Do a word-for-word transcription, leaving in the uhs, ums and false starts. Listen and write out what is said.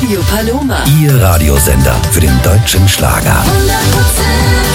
Radio Paloma. Ihr Radiosender für den deutschen Schlager. hundert Prozent